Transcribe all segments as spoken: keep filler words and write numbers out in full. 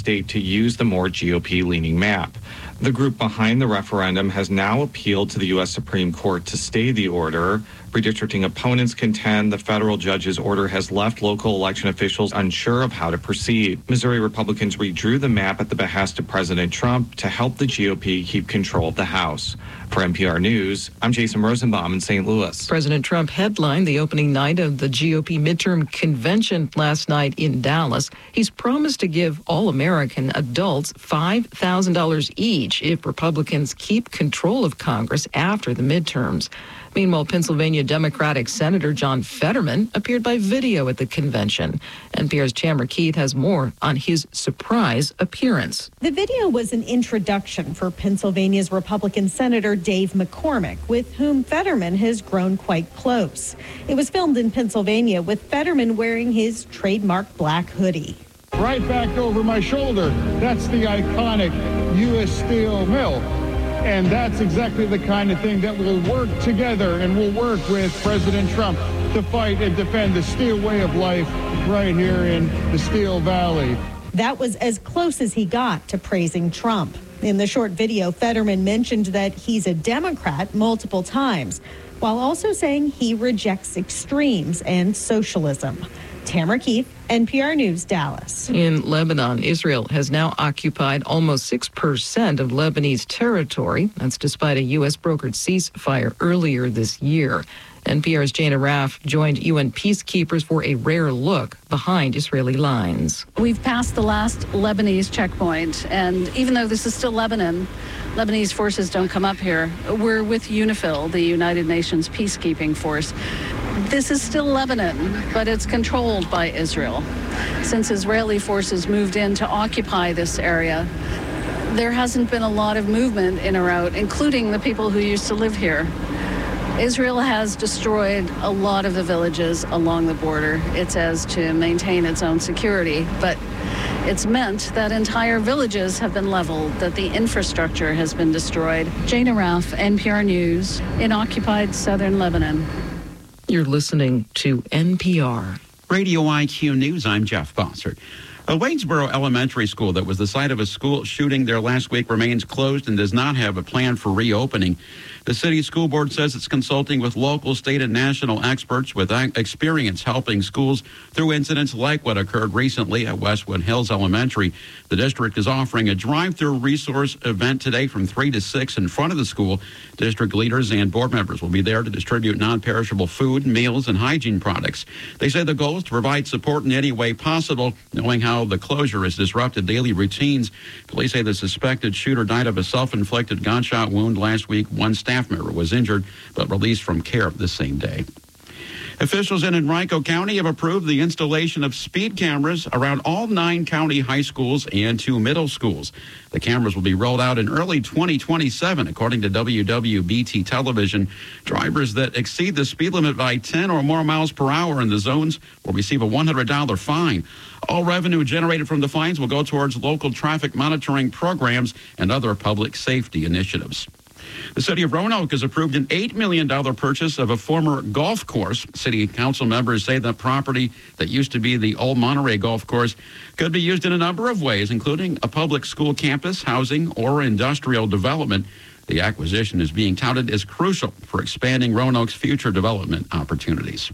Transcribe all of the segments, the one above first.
state to use the more G O P-leaning map. The group behind the referendum has now appealed to the U S Supreme Court to stay the order. Redistricting opponents contend the federal judge's order has left local election officials unsure of how to proceed. Missouri Republicans redrew the map at the behest of President Trump to help the G O P keep control of the House. For N P R News, I'm Jason Rosenbaum in Saint Louis. President Trump headlined the opening night of the G O P midterm convention last night in Dallas. He's promised to give all American adults five thousand dollars each if Republicans keep control of Congress after the midterms. Meanwhile, Pennsylvania Democratic Senator John Fetterman appeared by video at the convention. N P R's Tamara Keith has more on his surprise appearance. The video was an introduction for Pennsylvania's Republican Senator Dave McCormick, with whom Fetterman has grown quite close. It was filmed in Pennsylvania with Fetterman wearing his trademark black hoodie. Right back over my shoulder, that's the iconic U S Steel mill. And that's exactly the kind of thing that will work together and will work with President Trump to fight and defend the steel way of life right here in the Steel Valley. That was as close as he got to praising Trump. In the short video, Fetterman mentioned that he's a Democrat multiple times, while also saying he rejects extremes and socialism. Tamara Keith, N P R News, Dallas. In Lebanon, Israel has now occupied almost six percent of Lebanese territory. That's despite a U S brokered ceasefire earlier this year. N P R's Jana Raff joined U N peacekeepers for a rare look behind Israeli lines. We've passed the last Lebanese checkpoint, and even though this is still Lebanon, Lebanese forces don't come up here. We're with UNIFIL, the United Nations peacekeeping force. This is still Lebanon, but it's controlled by Israel. Since Israeli forces moved in to occupy this area, there hasn't been a lot of movement in or out, including the people who used to live here. Israel has destroyed a lot of the villages along the border. It says to maintain its own security, but it's meant that entire villages have been leveled, that the infrastructure has been destroyed. Jana Raff, N P R News, in occupied southern Lebanon. You're listening to N P R. Radio I Q News, I'm Jeff Bossert. A Waynesboro Elementary School that was the site of a school shooting there last week remains closed and does not have a plan for reopening. The city school board says it's consulting with local, state, and national experts with experience helping schools through incidents like what occurred recently at Westwood Hills Elementary. The district is offering a drive-through resource event today from three to six in front of the school. District leaders and board members will be there to distribute non-perishable food, meals, and hygiene products. They say the goal is to provide support in any way possible, knowing how the closure has disrupted daily routines. Police say the suspected shooter died of a self-inflicted gunshot wound last week. One staff member was injured but released from care the same day. Officials in Henrico County have approved the installation of speed cameras around all nine county high schools and two middle schools. The cameras will be rolled out in early twenty twenty-seven, according to W W B T television. Drivers that exceed the speed limit by ten or more miles per hour in the zones will receive a one hundred dollars fine. All revenue generated from the fines will go towards local traffic monitoring programs and other public safety initiatives. The city of Roanoke has approved an eight million dollars purchase of a former golf course. City council members say the property that used to be the old Monterey Golf Course could be used in a number of ways, including a public school campus, housing, or industrial development. The acquisition is being touted as crucial for expanding Roanoke's future development opportunities.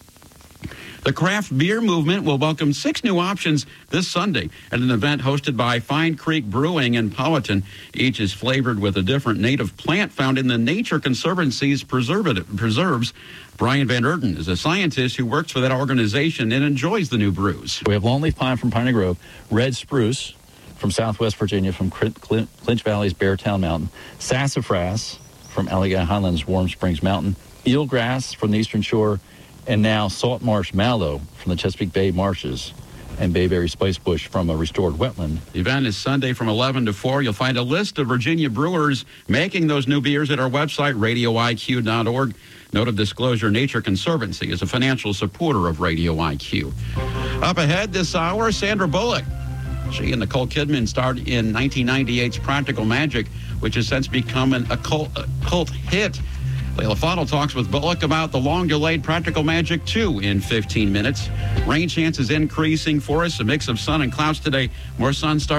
The craft beer movement will welcome six new options this Sunday at an event hosted by Fine Creek Brewing in Powhatan. Each is flavored with a different native plant found in the Nature Conservancy's preserves. Brian Van Erden is a scientist who works for that organization and enjoys the new brews. We have longleaf pine from Piney Grove, red spruce from Southwest Virginia from Clinch Valley's Beartown Mountain, sassafras from Allegheny Highlands Warm Springs Mountain, eelgrass from the Eastern Shore, and now salt marsh mallow from the Chesapeake Bay marshes, and bayberry spice bush from a restored wetland. The event is Sunday from eleven to four. You'll find a list of Virginia brewers making those new beers at our website, radio I Q dot org. Note of disclosure, Nature Conservancy is a financial supporter of Radio I Q. Up ahead this hour, Sandra Bullock. She and Nicole Kidman starred in nineteen ninety-eight's Practical Magic, which has since become an, a, cult, a cult hit. Layla Fadel talks with Bullock about the long-delayed Practical Magic two in fifteen minutes. Rain chances increasing for us, a mix of sun and clouds today. More sun starts